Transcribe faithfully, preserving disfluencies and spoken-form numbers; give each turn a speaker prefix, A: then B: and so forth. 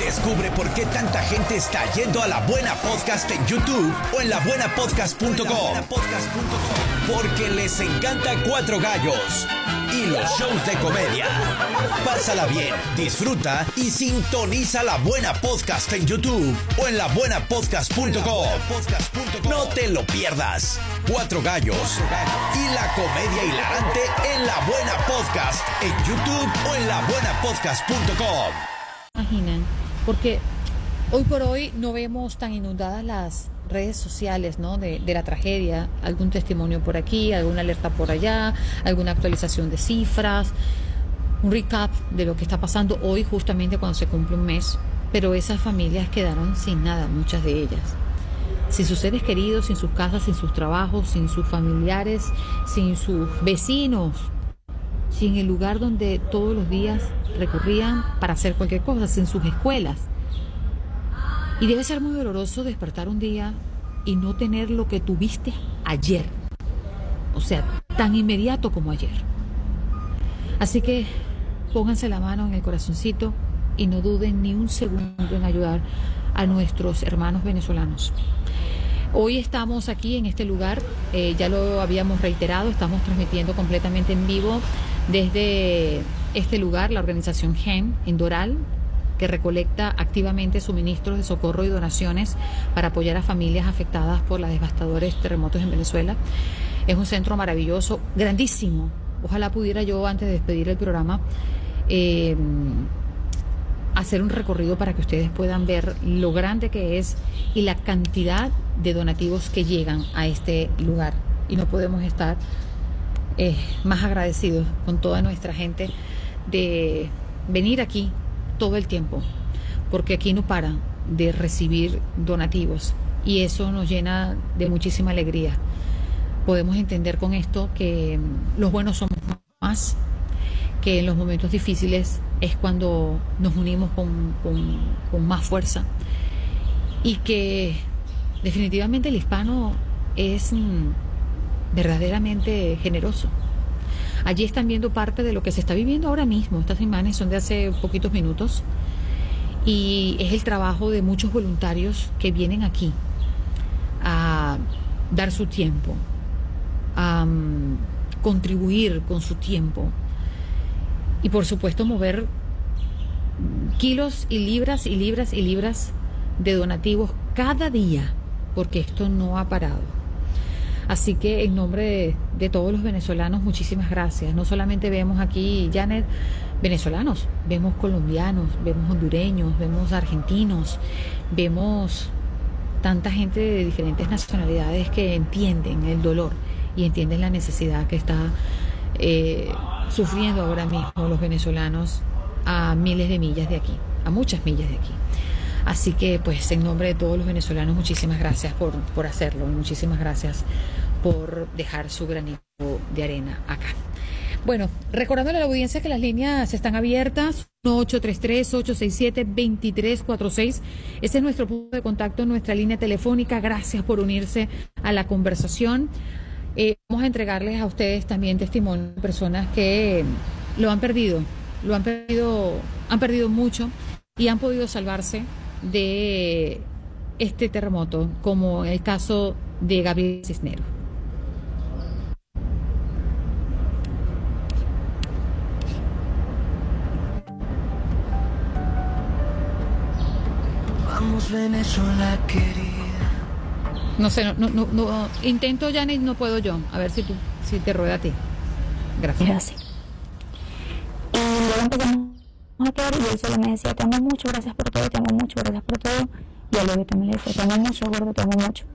A: Descubre por qué tanta gente está yendo a La Buena Podcast en YouTube o en la buena podcast punto com. Porque les encanta Cuatro Gallos y los shows de comedia. Pásala bien, disfruta y sintoniza La Buena Podcast en YouTube o en la buena podcast punto com. No te lo pierdas. Cuatro Gallos y la comedia hilarante en La Buena Podcast en YouTube o en la buena podcast punto com.
B: Imaginan, porque hoy por hoy no vemos tan inundadas las redes sociales, ¿no? de, de la tragedia, algún testimonio por aquí, alguna alerta por allá, alguna actualización de cifras, un recap de lo que está pasando hoy justamente cuando se cumple un mes, pero esas familias quedaron sin nada, muchas de ellas, sin sus seres queridos, sin sus casas, sin sus trabajos, sin sus familiares, sin sus vecinos, sin el lugar donde todos los días recurrían para hacer cualquier cosa, sin sus escuelas. Y debe ser muy doloroso despertar un día y no tener lo que tuviste ayer, o sea, tan inmediato como ayer. Así que pónganse la mano en el corazoncito y no duden ni un segundo en ayudar a nuestros hermanos venezolanos. Hoy estamos aquí en este lugar, eh, ya lo habíamos reiterado, estamos transmitiendo completamente en vivo desde este lugar, la organización G E N en Doral, que recolecta activamente suministros de socorro y donaciones para apoyar a familias afectadas por los devastadores terremotos en Venezuela. Es un centro maravilloso, grandísimo. Ojalá pudiera yo, antes de despedir el programa, eh, hacer un recorrido para que ustedes puedan ver lo grande que es y la cantidad de donativos que llegan a este lugar. Y no podemos estar eh, más agradecidos con toda nuestra gente de venir aquí todo el tiempo, porque aquí no paran de recibir donativos y eso nos llena de muchísima alegría. Podemos entender con esto que los buenos somos más, que en los momentos difíciles es cuando nos unimos con, con, con más fuerza y que definitivamente el hispano es mm, verdaderamente generoso. Allí están viendo parte de lo que se está viviendo ahora mismo. Estas imágenes son de hace poquitos minutos y es el trabajo de muchos voluntarios que vienen aquí a dar su tiempo, a um, contribuir con su tiempo y por supuesto mover kilos y libras y libras y libras de donativos cada día, porque esto no ha parado. Así que en nombre de, de todos los venezolanos, muchísimas gracias. No solamente vemos aquí, Janet, venezolanos, vemos colombianos, vemos hondureños, vemos argentinos, vemos tanta gente de diferentes nacionalidades que entienden el dolor y entienden la necesidad que está eh, sufriendo ahora mismo los venezolanos a miles de millas de aquí, a muchas millas de aquí. Así que, pues, en nombre de todos los venezolanos, muchísimas gracias por, por hacerlo. Muchísimas gracias por dejar su granito de arena acá. Bueno, recordándole a la audiencia que las líneas están abiertas, ocho tres tres, ocho seis siete, dos tres cuatro seis. Ese es nuestro punto de contacto, nuestra línea telefónica. Gracias por unirse a la conversación. Eh, vamos a entregarles a ustedes también testimonio de personas que lo han perdido, lo han perdido, han perdido mucho y han podido salvarse de este terremoto, como el caso de Gabriel Cisneros.
C: Vamos, Venezuela querida.
B: No sé, no, no, no, no intento, Janet, no puedo yo. A ver si tú, si te rueda a ti. Gracias.
D: Gracias. Y luego empezamos a quedar y él solo me decía, te amo mucho, gracias por todo, te amo mucho, gracias por todo. Y a luego también le decía, te amo mucho, gordo, te amo mucho.